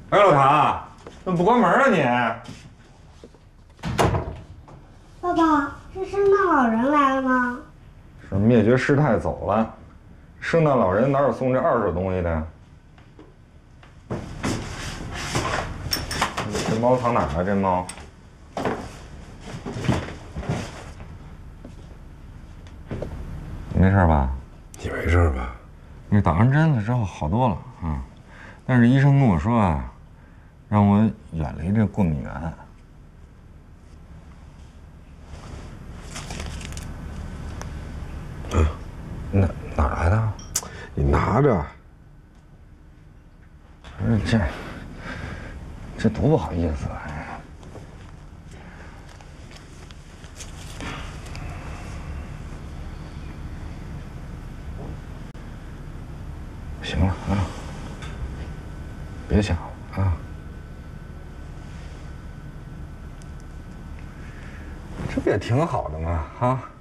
哎，老谭，怎么不关门啊你？ 爸爸，是圣诞老人来了吗？ 是灭绝师太走了，圣诞老人哪有送这二手东西的？这猫藏哪儿了？这猫？没事吧？ 你没事吧？ 你打完针了之后好多了啊，但是医生跟我说啊，让我远离这过敏源。哪儿来的？ 你拿着。 这多不好意思啊！行了啊，别想了啊，这不也挺好的吗？啊。